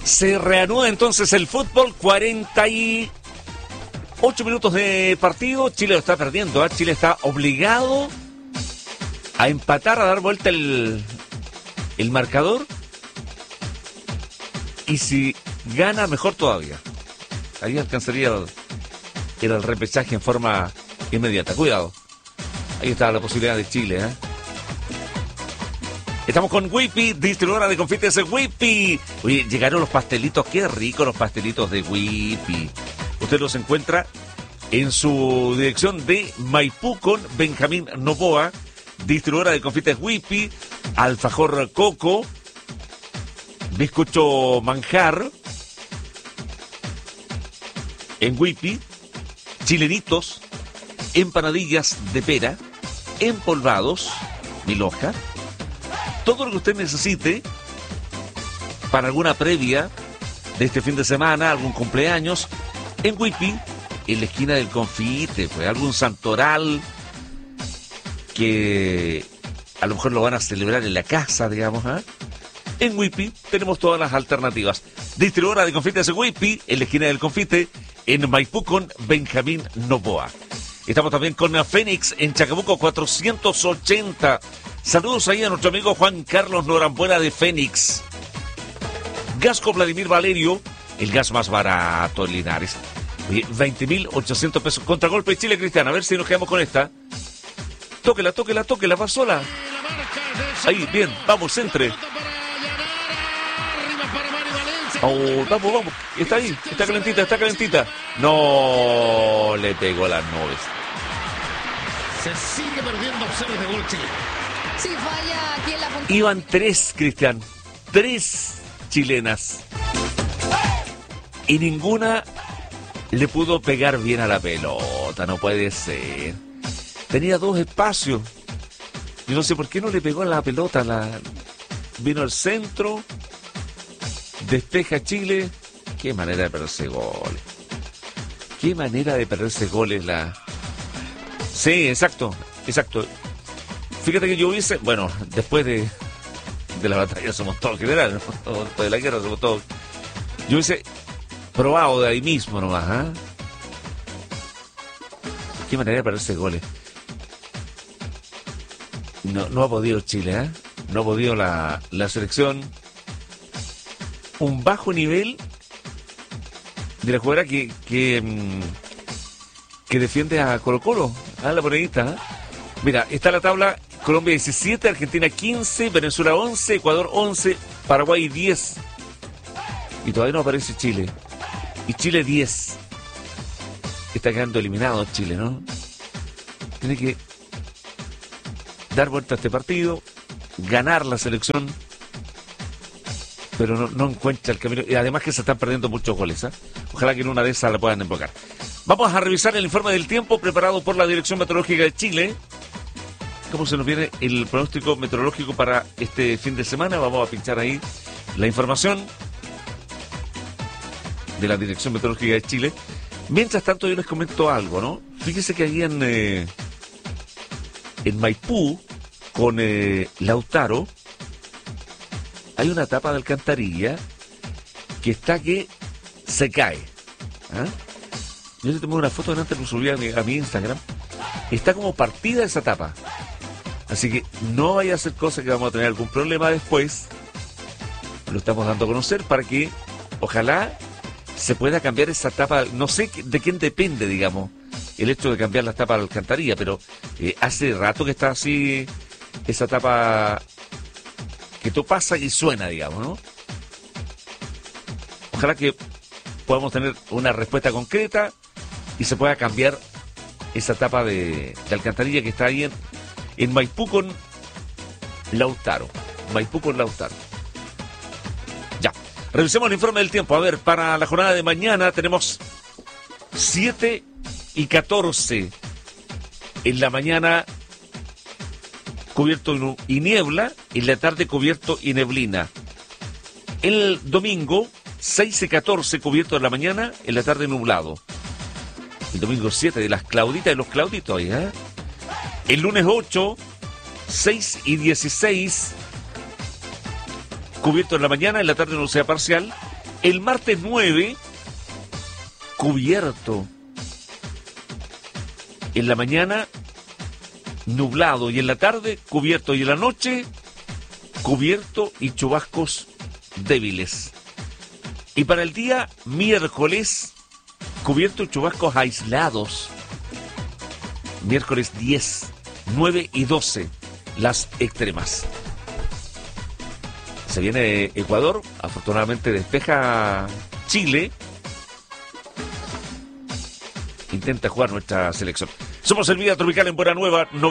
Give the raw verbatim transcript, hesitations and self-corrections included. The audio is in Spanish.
Se reanuda entonces el fútbol, cuarenta y ocho minutos de partido. Chile lo está perdiendo, ¿eh? Chile está obligado a empatar, a dar vuelta el, el marcador. Y si gana, mejor todavía. Ahí alcanzaría el, el repechaje en forma inmediata. Cuidado. Ahí está la posibilidad de Chile, ¿eh? Estamos con Whippy, distribuidora de confites Whippy. Oye, llegaron los pastelitos, qué rico los pastelitos de Whippy. Usted los encuentra en su dirección de Maipú con Benjamín Novoa, distribuidora de confites Whippy, alfajor coco, bizcocho manjar, en Whippy, chilenitos, empanadillas de pera, empolvados, mil hojas. Todo lo que usted necesite para alguna previa de este fin de semana, algún cumpleaños, en Whippy, en la esquina del confite, pues algún santoral que a lo mejor lo van a celebrar en la casa, digamos, ¿eh? En Whippy tenemos todas las alternativas. Distribuidora de confites Whippy, en la esquina del confite, en Maipú con Benjamín Novoa. Estamos también con Fénix en Chacabuco cuatrocientos ochenta. Saludos ahí a nuestro amigo Juan Carlos Norambuena de Fénix. Gasco Vladimir Valerio, el gas más barato en Linares. Oye, veinte mil ochocientos pesos. Contragolpe de Chile, Cristian. A ver si nos quedamos con esta. Tóquela, tóquela, tóquela, va sola. Ahí, bien, vamos, entre. Oh, vamos, vamos. Está ahí, está calentita, está calentita. No le pegó las nubes. Se sigue perdiendo opciones de gol Chile. Sí, falla aquí en la punta. Iban tres, Cristian. Tres chilenas. Y ninguna le pudo pegar bien a la pelota. No puede ser. Tenía dos espacios. Yo no sé por qué no le pegó a la pelota. La... Vino al centro. Despeja Chile. Qué manera de perderse goles. Qué manera de perderse goles la... Sí, exacto. Exacto. Fíjate que yo hubiese... Bueno, después de, de la batalla somos todos generales, ¿no? Después de la guerra somos todos... Yo hubiese probado de ahí mismo nomás, ¿ah? ¿eh? Qué manera de perderse goles. No, no ha podido Chile, ¿eh? No ha podido la, la selección. Un bajo nivel de la jugadora que que, que defiende a Colo Colo, a la monedita, ¿eh? Mira, está la tabla: Colombia diecisiete, Argentina quince, Venezuela once, Ecuador once, Paraguay diez. Y todavía no aparece Chile. Y Chile diez. Está quedando eliminado Chile, ¿no? Tiene que dar vuelta a este partido, ganar la selección, pero no, no encuentra el camino. Y además que se están perdiendo muchos goles, ¿eh? Ojalá que en una de esas la puedan embocar. Vamos a revisar el informe del tiempo preparado por la Dirección Meteorológica de Chile. ¿Cómo se nos viene el pronóstico meteorológico para este fin de semana? Vamos a pinchar ahí la información de la Dirección Meteorológica de Chile. Mientras tanto, yo les comento algo, ¿no? Fíjense que ahí en, eh, en Maipú, con eh, Lautaro, hay una tapa de alcantarilla que está que se cae. ¿Ah? Yo le tomé una foto delante, lo subí a mi, a mi Instagram. Está como partida esa tapa. Así que no vaya a ser cosa que vamos a tener algún problema después. Lo estamos dando a conocer para que, ojalá, se pueda cambiar esa tapa. No sé de quién depende, digamos, el hecho de cambiar la tapa de alcantarilla, pero eh, hace rato que está así esa tapa que tú pasas y suena, digamos, ¿no? Ojalá que podamos tener una respuesta concreta y se pueda cambiar esa tapa de, de alcantarilla que está ahí en, en Maipú con Lautaro. Maipú con Lautaro. Ya. Revisemos el informe del tiempo. A ver, para la jornada de mañana tenemos siete y catorce. En la mañana cubierto y niebla, en la tarde cubierto y neblina. El domingo, seis y catorce cubierto en la mañana, en la tarde nublado. El domingo siete de las Clauditas y los Clauditos ahí, ¿eh? El lunes ocho, seis y dieciséis cubierto en la mañana, en la tarde nubosidad parcial. El martes nueve, cubierto. En la mañana, nublado, y en la tarde, cubierto, y en la noche, cubierto y chubascos débiles. Y para el día miércoles, cubierto y chubascos aislados. Miércoles diez, nueve y doce, las extremas. Se viene Ecuador, afortunadamente despeja Chile. Intenta jugar nuestra selección. Somos el Vida Tropical en Buena Nueva.